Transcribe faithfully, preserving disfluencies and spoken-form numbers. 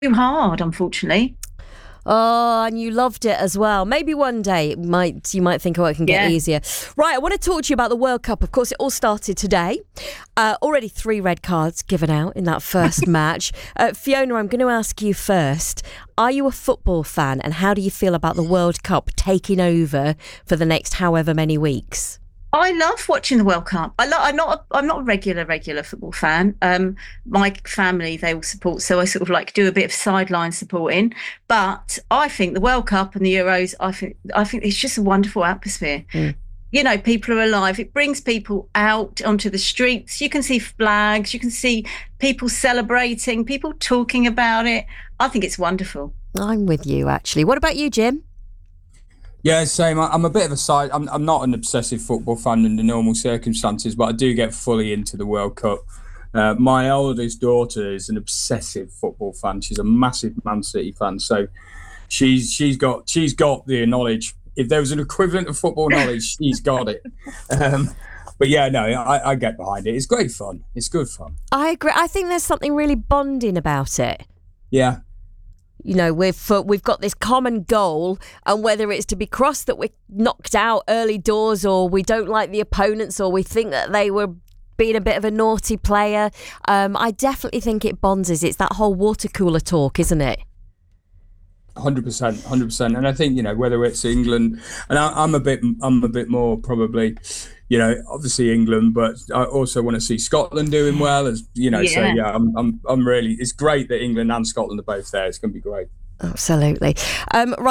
Too hard, unfortunately. Oh, and you loved it as well. Maybe one day it might you might think, oh, it can get Yeah. easier. Right, I want to talk to you about the World Cup. Of course, it all started today. Uh, already three red cards given out in that first match. Uh, Fiona, I'm going to ask you first. Are you a football fan, and how do you feel about the World Cup taking over for the next however many weeks? I love watching the World Cup. I lo- I'm not. A, I'm not a regular regular football fan. Um, my family they all support, so I sort of like do a bit of sideline supporting. But I think the World Cup and the Euros. I think I think it's just a wonderful atmosphere. Mm. You know, people are alive. It brings people out onto the streets. You can see flags. You can see people celebrating. People talking about it. I think it's wonderful. I'm with you, actually. What about you, Jim? Yeah, same. I- I'm a bit of a side. I'm I'm not an obsessive football fan in the normal circumstances, but I do get fully into the World Cup. Uh, my oldest daughter is an obsessive football fan. She's a massive Man City fan, so she's she's got she's got the knowledge. If there was an equivalent of football knowledge, she's got it. Um, but yeah, no, I, I get behind it. It's great fun. It's good fun. I agree. I think there's something really bonding about it. Yeah. You know, we've uh, we've got this common goal, and whether it's to be crossed that we're knocked out early doors, or we don't like the opponents, or we think that they were being a bit of a naughty player, um, I definitely think it bonds us. It's that whole water cooler talk, isn't it? Hundred percent, hundred percent, and I think you know whether it's England, and I, I'm a bit, I'm a bit more probably, you know, obviously England, but I also want to see Scotland doing well, as you know. Yeah. So yeah, I'm, I'm, I'm really. It's great that England and Scotland are both there. It's going to be great. Absolutely. Um, right.